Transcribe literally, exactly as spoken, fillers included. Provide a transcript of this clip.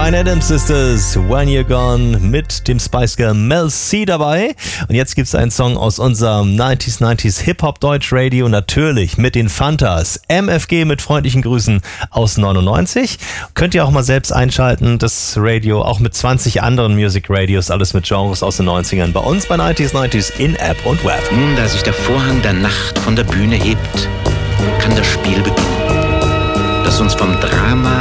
Bryan Adams ist es, When You're Gone, mit dem Spice Girl Mel C dabei. Und jetzt gibt's einen Song aus unserem neunziger neunzig Hip-Hop Deutsch Radio, natürlich mit den Fantas. M F G mit freundlichen Grüßen aus neunundneunzig. Könnt ihr auch mal selbst einschalten, das Radio, auch mit zwanzig anderen Music Radios, alles mit Genres aus den neunzigern. Bei uns bei neunziger neunzig in App und Web. Nun, da sich der Vorhang der Nacht von der Bühne hebt, kann das Spiel beginnen, das uns vom Drama